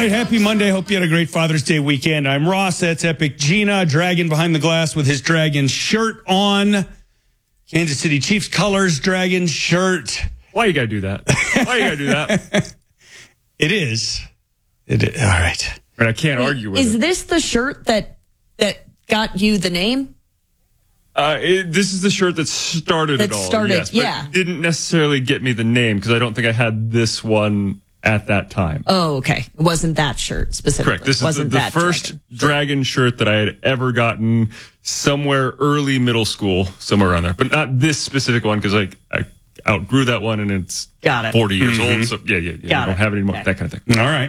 right, happy Monday. Hope you had a great Father's Day weekend. I'm Ross. That's Epic Gina, Dragon behind the glass with his Dragon shirt on. Kansas City Chiefs colors, Dragon shirt. Why you gotta do that? Why you gotta do that? It is. It is. All right. But I can't argue with Is it. this the shirt that got you the name? This is the shirt that started it all. Yes, but yeah. it didn't necessarily get me the name because I don't think I had this one at that time. Oh, okay. It wasn't that shirt specifically. Correct. This is wasn't the that first Dragon shirt that I had ever gotten somewhere early middle school, somewhere around there. But not this specific one because I outgrew that one and it's Got it. 40 years old. So yeah. I don't have it anymore. Okay. That kind of thing. All right.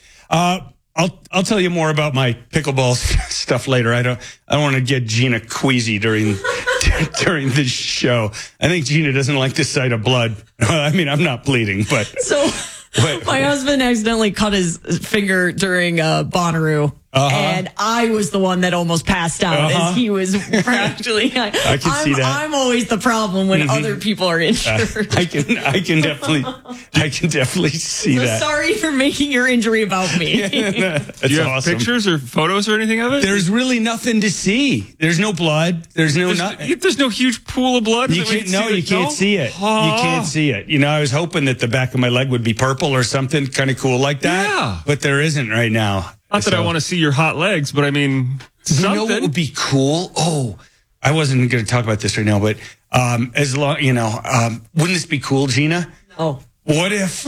I'll tell you more about my pickleball stuff later. I don't want to get Gina queasy during this show. I think Gina doesn't like the sight of blood. I mean, I'm not bleeding, but So my husband accidentally cut his finger during Bonnaroo. And I was the one that almost passed out as he was actually. I can see that. I'm always the problem when other people are injured. I can definitely see So that. sorry for making your injury about me. That's Do you have awesome. pictures or photos or anything of it? There's really nothing to see. There's no blood. There's no nothing. There's no huge pool of blood. You can't see it. You can't see it. You know, I was hoping that the back of my leg would be purple or something kind of cool like that. Yeah. But there isn't right now. Not that I want to see your hot legs, but I mean, You know what would be cool? Oh, I wasn't going to talk about this right now, but as long, wouldn't this be cool, Gina? Oh. What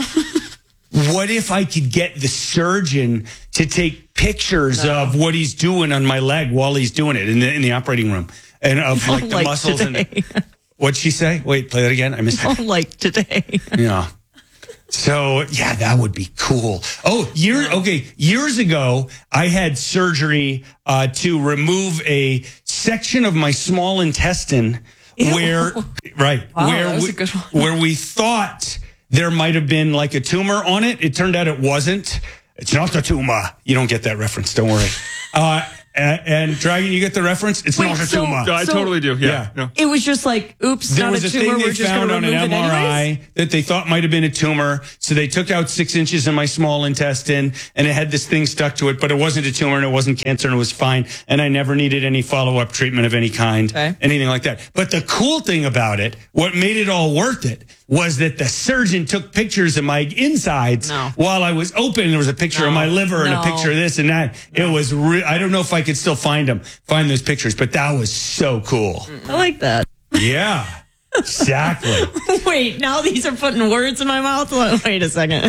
if I could get the surgeon to take pictures of what he's doing on my leg while he's doing it in the operating room and of like the muscles today. and what'd she say? Wait, play that again. I missed it. Like today. Yeah. So, yeah, that would be cool. Oh, years ago, I had surgery to remove a section of my small intestine where we thought there might have been like a tumor on it. It turned out it wasn't. It's not a tumor. You don't get that reference. Don't worry. And Dragon, you get the reference? It's not a tumor. I totally do. Yeah. No. It was just like, oops, There not was a a tumor. thing We're they just found going to on an remove it anyways. MRI that they thought might have been a tumor. So they took out 6 inches of my small intestine and it had this thing stuck to it, but it wasn't a tumor and it wasn't cancer and it was fine. And I never needed any follow-up treatment of any kind, anything like that. But the cool thing about it, what made it all worth it, was that the surgeon took pictures of my insides while I was open. There was a picture of my liver and a picture of this and that. It was, I don't know if I could still find those pictures, but that was so cool. I like that. Yeah, exactly. Wait, now these are putting words in my mouth? Wait a second.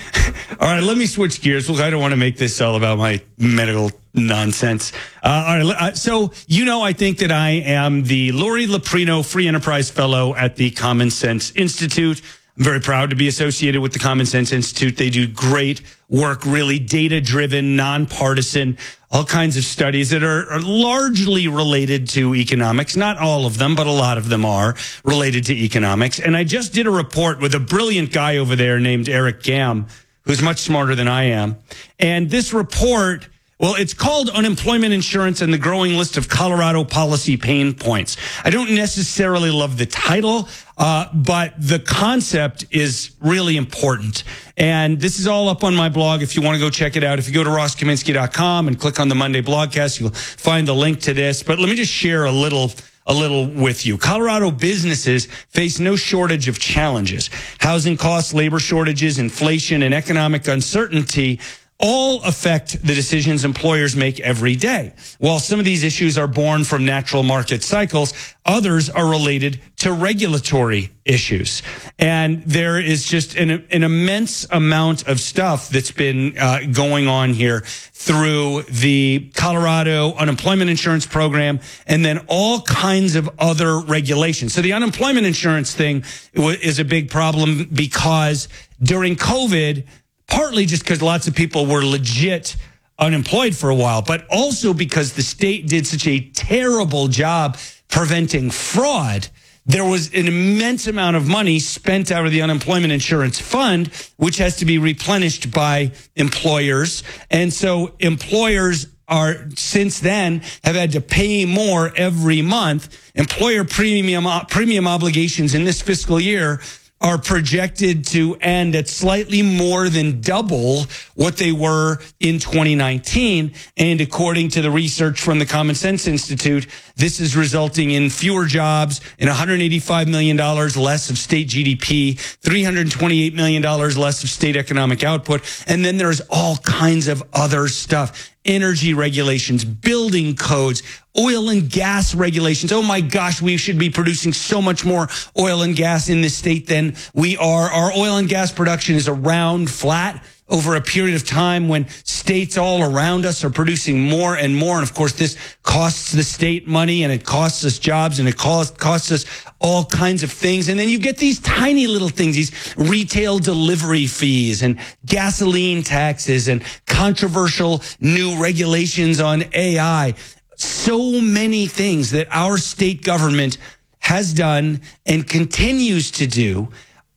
All right, let me switch gears. I don't want to make this all about my medical nonsense. All right, so I think that I am the Lori Loprino Free Enterprise Fellow at the Common Sense Institute. I'm very proud to be associated with the Common Sense Institute. They do great work, really data-driven, nonpartisan, all kinds of studies that are largely related to economics. Not all of them, but a lot of them are related to economics. And I just did a report with a brilliant guy over there named Eric Gamm, who's much smarter than I am. And this report, well, it's called Unemployment Insurance and the Growing List of Colorado Policy Pain Points. I don't necessarily love the title, but the concept is really important. And this is all up on my blog if you want to go check it out. If you go to rosskaminsky.com and click on the Monday blogcast, you'll find the link to this. But let me just share a little with you. Colorado businesses face no shortage of challenges. Housing costs, labor shortages, inflation, and economic uncertainty all affect the decisions employers make every day. While some of these issues are born from natural market cycles, others are related to regulatory issues. And there is just an immense amount of stuff that's been going on here through the Colorado Unemployment Insurance Program and then all kinds of other regulations. So the unemployment insurance thing is a big problem because during COVID, partly just because lots of people were legit unemployed for a while, but also because the state did such a terrible job preventing fraud. There was an immense amount of money spent out of the unemployment insurance fund, which has to be replenished by employers. And so employers since then have had to pay more every month. Employer premium obligations in this fiscal year are projected to end at slightly more than double what they were in 2019. And according to the research from the Common Sense Institute, this is resulting in fewer jobs and $185 million less of state GDP, $328 million less of state economic output. And then there's all kinds of other stuff. Energy regulations, building codes, oil and gas regulations. Oh my gosh, we should be producing so much more oil and gas in this state than we are. Our oil and gas production is around flat over a period of time when states all around us are producing more and more. And of course, this costs the state money, and it costs us jobs, and it costs us all kinds of things. And then you get these tiny little things, these retail delivery fees and gasoline taxes and controversial new regulations on AI. So many things that our state government has done and continues to do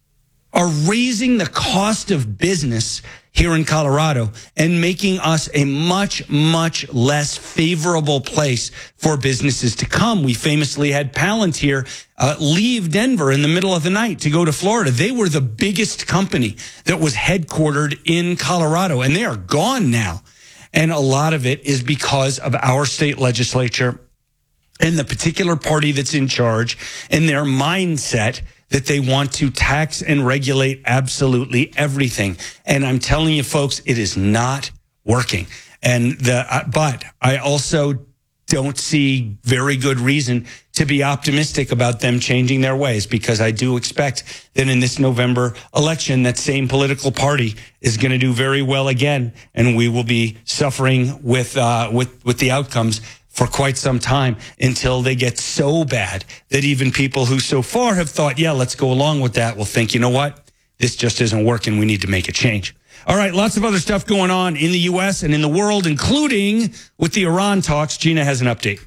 are raising the cost of business here in Colorado and making us a much, much less favorable place for businesses to come. We famously had Palantir leave Denver in the middle of the night to go to Florida. They were the biggest company that was headquartered in Colorado, and they are gone now. And a lot of it is because of our state legislature and the particular party that's in charge and their mindset that they want to tax and regulate absolutely everything. And I'm telling you, folks, it is not working. And but I also don't see very good reason to be optimistic about them changing their ways, because I do expect that in this November election, that same political party is going to do very well again, and we will be suffering with the outcomes for quite some time until they get so bad that even people who so far have thought, yeah, let's go along with that, will think, you know what? This just isn't working. We need to make a change. All right, lots of other stuff going on in the U.S. and in the world, including with the Iran talks. Gina has an update.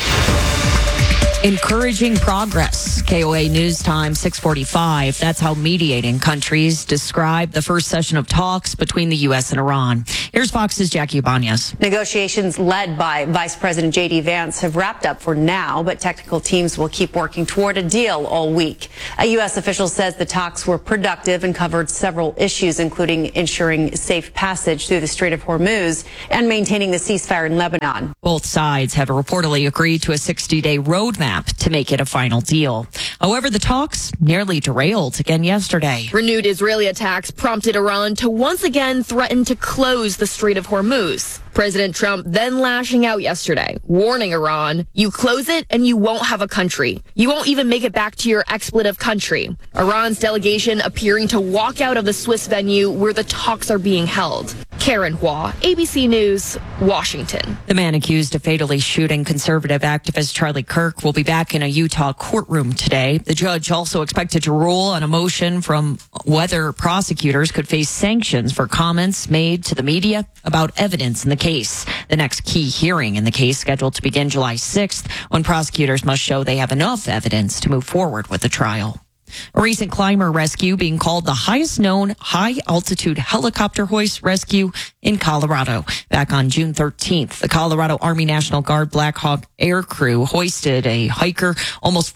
Encouraging progress. KOA News Time 6:45. That's how mediating countries describe the first session of talks between the U.S. and Iran. Here's Fox's Jackie Ibanez. Negotiations led by Vice President J.D. Vance have wrapped up for now, but technical teams will keep working toward a deal all week. A U.S. official says the talks were productive and covered several issues, including ensuring safe passage through the Strait of Hormuz and maintaining the ceasefire in Lebanon. Both sides have reportedly agreed to a 60-day roadmap to make it a final deal. However, the talks nearly derailed again yesterday. Renewed Israeli attacks prompted Iran to once again threaten to close the Strait of Hormuz. President Trump then lashing out yesterday, warning Iran, you close it and you won't have a country. You won't even make it back to your expletive country. Iran's delegation appearing to walk out of the Swiss venue where the talks are being held. Karen Hua, ABC News, Washington. The man accused of fatally shooting conservative activist Charlie Kirk will be back in a Utah courtroom today. The judge also expected to rule on a motion from whether prosecutors could face sanctions for comments made to the media about evidence in the case. The next key hearing in the case scheduled to begin July 6th, when prosecutors must show they have enough evidence to move forward with the trial. A recent climber rescue being called the highest known high-altitude helicopter hoist rescue in Colorado. Back on June 13th, the Colorado Army National Guard Black Hawk Air Crew hoisted a hiker almost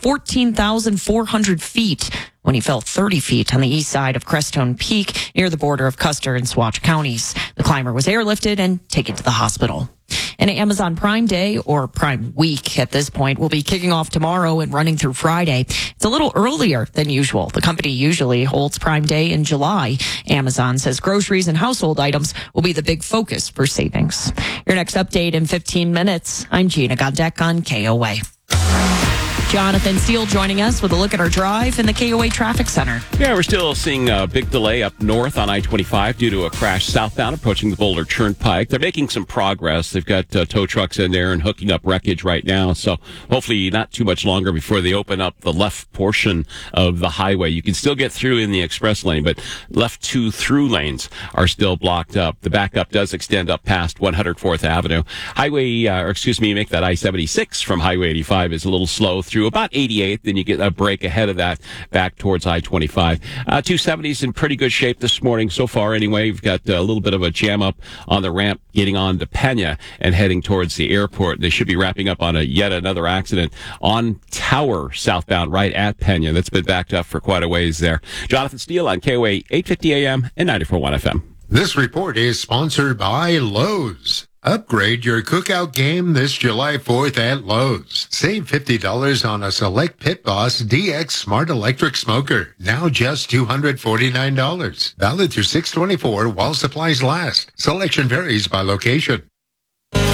14,400 feet when he fell 30 feet on the east side of Crestone Peak near the border of Custer and Swatch counties. The climber was airlifted and taken to the hospital. And Amazon Prime Day, or Prime Week at this point, will be kicking off tomorrow and running through Friday. It's a little earlier than usual. The company usually holds Prime Day in July. Amazon says groceries and household items will be the big focus for savings. Your next update in 15 minutes. I'm Gina Godek on KOA. Jonathan Steele joining us with a look at our drive in the KOA Traffic Center. Yeah, we're still seeing a big delay up north on I-25 due to a crash southbound approaching the Boulder Turnpike. They're making some progress. They've got tow trucks in there and hooking up wreckage right now. So hopefully not too much longer before they open up the left portion of the highway. You can still get through in the express lane, but left two through lanes are still blocked up. The backup does extend up past 104th Avenue. Make that I-76 from Highway 85 is a little slow through through about 88th. Then you get a break ahead of that back towards I-25. 270's in pretty good shape this morning so far anyway. We've got a little bit of a jam up on the ramp getting on to Pena and heading towards the airport. They should be wrapping up on yet another accident on Tower southbound right at Pena. That's been backed up for quite a ways there. Jonathan Steele on KOA 850 AM and 94.1 FM. This report is sponsored by Lowe's. Upgrade your cookout game this July 4th at Lowe's. Save $50 on a select Pit Boss DX Smart Electric Smoker. Now just $249. Valid through 6/24 while supplies last. Selection varies by location.